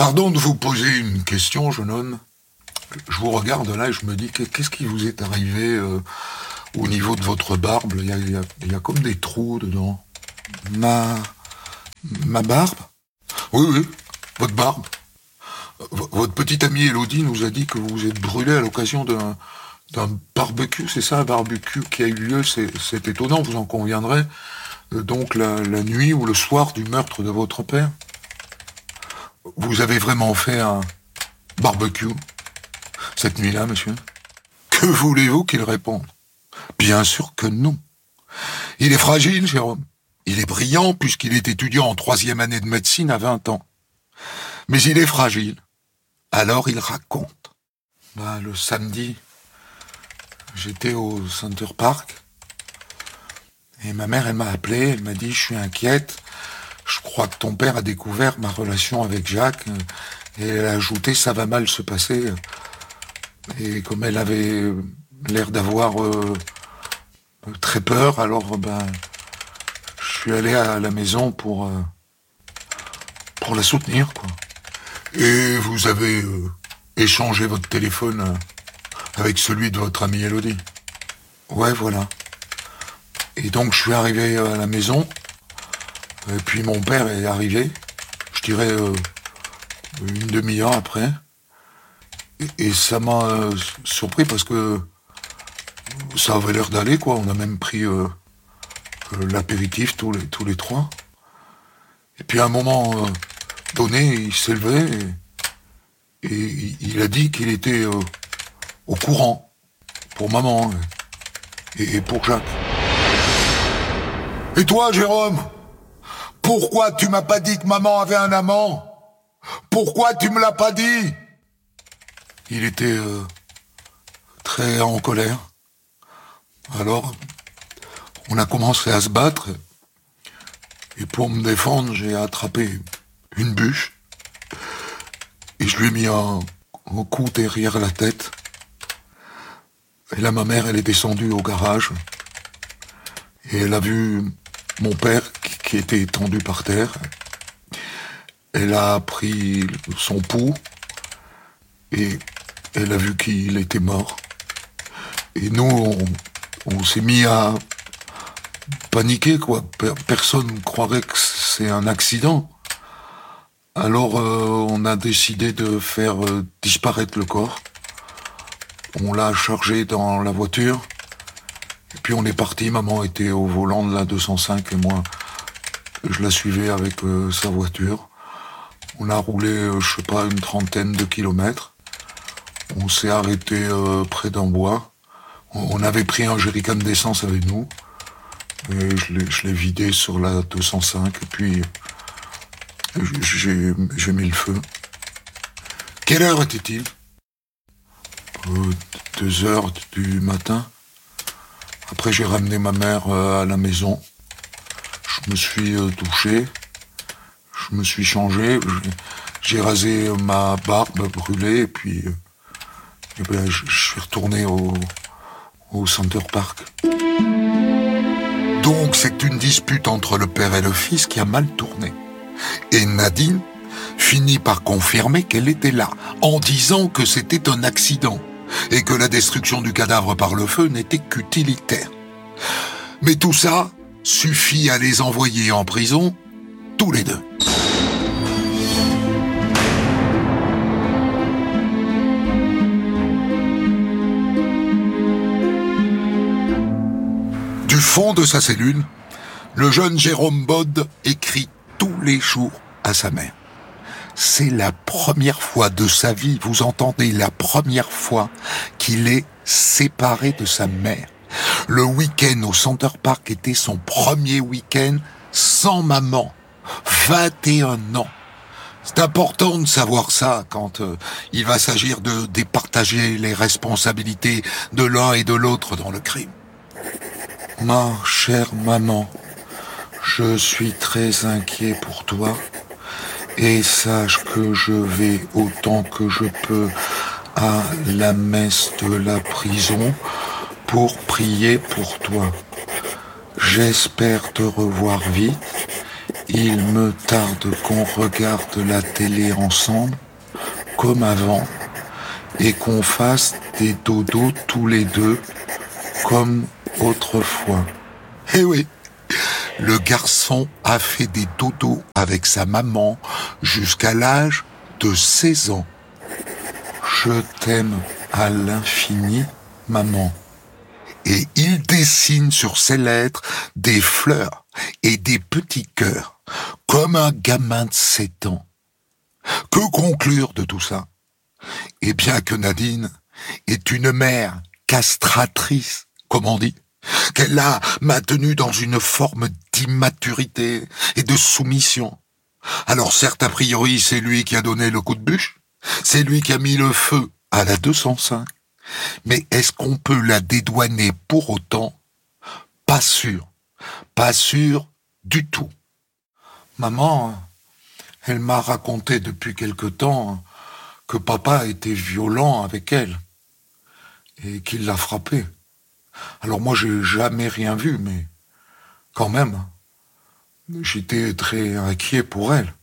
Pardon de vous poser une question, jeune homme. Je vous regarde là et je me dis, qu'est-ce qui vous est arrivé au niveau de votre barbe? Il y a comme des trous dedans. Ma barbe? Oui, votre barbe. Votre petite amie Elodie nous a dit que vous vous êtes brûlé à l'occasion d'un barbecue, c'est ça, un barbecue qui a eu lieu, c'est étonnant, vous en conviendrez, donc la nuit ou le soir du meurtre de votre père. Vous avez vraiment fait un barbecue cette nuit-là, monsieur? Que voulez-vous qu'il réponde? Bien sûr que non. Il est fragile, Jérôme. Il est brillant puisqu'il est étudiant en 3e année de médecine à 20 ans. Mais il est fragile. Alors il raconte. Le samedi, j'étais au Center Park et ma mère, elle m'a appelé, elle m'a dit, je suis inquiète, je crois que ton père a découvert ma relation avec Jacques, et elle a ajouté, ça va mal se passer. Et comme elle avait l'air d'avoir très peur, alors je suis allé à la maison pour la soutenir, quoi. Et vous avez échangé votre téléphone avec celui de votre amie Elodie? Ouais, voilà. Et donc je suis arrivé à la maison, et puis mon père est arrivé, je dirais une demi-heure après, et ça m'a surpris parce que ça avait l'air d'aller, quoi. On a même pris l'apéritif tous les trois. Et puis à un moment donné, il s'est levé et il a dit qu'il était au courant pour maman et pour Jacques. Et toi, Jérôme, pourquoi tu m'as pas dit que maman avait un amant? Pourquoi tu me l'as pas dit? Il était très en colère. Alors, on a commencé à se battre. Et pour me défendre, j'ai attrapé une bûche. Et je lui ai mis un coup derrière la tête. Et là, ma mère, elle est descendue au garage. Et elle a vu mon père qui était étendu par terre. Elle a pris son pouls. Et elle a vu qu'il était mort. Et nous, on s'est mis à paniquer, quoi. Personne ne croirait que c'est un accident. Alors, on a décidé de faire disparaître le corps. On l'a chargé dans la voiture. Et puis on est parti. Maman était au volant de la 205 et moi, je la suivais avec sa voiture. On a roulé, je sais pas, une 30aine de kilomètres. On s'est arrêté près d'un bois. On avait pris un jerrycan d'essence avec nous. Et je l'ai vidé sur la 205 et puis j'ai mis le feu. Quelle heure était-il? 2 heures du matin. Après j'ai ramené ma mère à la maison. Je me suis douché. Je me suis changé. J'ai rasé ma barbe brûlée et puis je suis retourné au Center Park. Donc c'est une dispute entre le père et le fils qui a mal tourné. Et Nadine finit par confirmer qu'elle était là, en disant que c'était un accident et que la destruction du cadavre par le feu n'était qu'utilitaire. Mais tout ça suffit à les envoyer en prison, tous les deux. Du fond de sa cellule, le jeune Jérôme Bode écrit tous les jours à sa mère. C'est la première fois de sa vie, vous entendez, la première fois qu'il est séparé de sa mère. Le week-end au Center Park était son premier week-end sans maman. 21 ans. C'est important de savoir ça quand il va s'agir de départager les responsabilités de l'un et de l'autre dans le crime. Ma chère maman, je suis très inquiet pour toi et sache que je vais autant que je peux à la messe de la prison pour prier pour toi. J'espère te revoir vite Il me tarde qu'on regarde la télé ensemble, comme avant, et qu'on fasse des dodos tous les deux, comme autrefois. Eh oui, le garçon a fait des dodos avec sa maman jusqu'à l'âge de 16 ans. Je t'aime à l'infini, maman. Et il dessine sur ses lettres des fleurs et des petits cœurs, comme un gamin de 7 ans. Que conclure de tout ça? Eh bien que Nadine est une mère castratrice, comme on dit, qu'elle l'a maintenue dans une forme d'immaturité et de soumission. Alors certes, a priori, c'est lui qui a donné le coup de bûche, c'est lui qui a mis le feu à la 205. Mais est-ce qu'on peut la dédouaner pour autant? Pas sûr. Pas sûr du tout. Maman, elle m'a raconté depuis quelque temps que papa était violent avec elle et qu'il l'a frappée. Alors moi, j'ai jamais rien vu, mais quand même, j'étais très inquiet pour elle.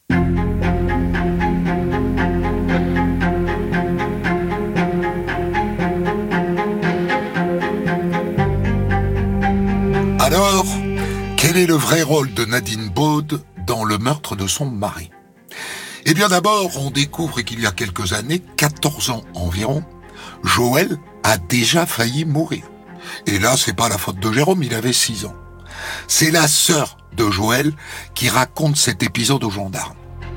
Alors, quel est le vrai rôle de Nadine Baude dans le meurtre de son mari? Eh bien d'abord, on découvre qu'il y a quelques années, 14 ans environ, Joël a déjà failli mourir. Et là, c'est pas la faute de Jérôme, il avait 6 ans. C'est la sœur de Joël qui raconte cet épisode aux gendarmes.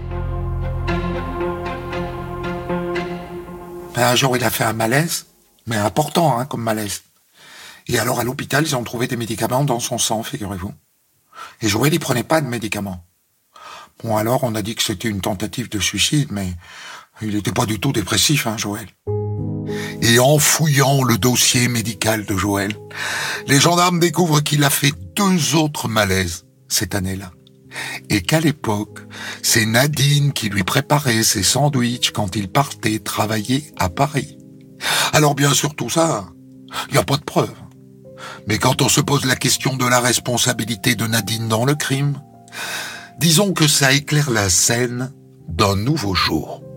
Un jour, il a fait un malaise, mais important comme malaise. Et alors à l'hôpital, ils ont trouvé des médicaments dans son sang, figurez-vous. Et Joël, il prenait pas de médicaments. Bon, alors on a dit que c'était une tentative de suicide, mais il n'était pas du tout dépressif, Joël. Et en fouillant le dossier médical de Joël, les gendarmes découvrent qu'il a fait 2 autres malaises cette année-là. Et qu'à l'époque, c'est Nadine qui lui préparait ses sandwichs quand il partait travailler à Paris. Alors bien sûr, tout ça, il n'y a pas de preuve. Mais quand on se pose la question de la responsabilité de Nadine dans le crime, disons que ça éclaire la scène d'un nouveau jour.